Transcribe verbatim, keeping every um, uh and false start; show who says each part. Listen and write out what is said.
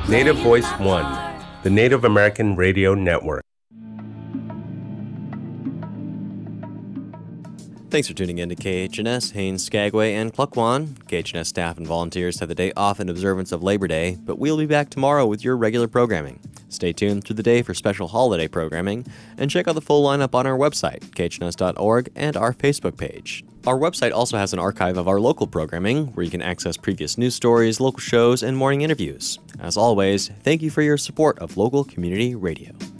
Speaker 1: Native Voice One, the Native American Radio Network.
Speaker 2: Thanks for tuning in to K H N S, Haines, Skagway, and Klukwan. K H N S staff and volunteers have the day off in observance of Labor Day, but we'll be back tomorrow with your regular programming. Stay tuned through the day for special holiday programming, and check out the full lineup on our website, K H N S dot org, and our Facebook page. Our website also has an archive of our local programming, where you can access previous news stories, local shows, and morning interviews. As always, thank you for your support of local community radio.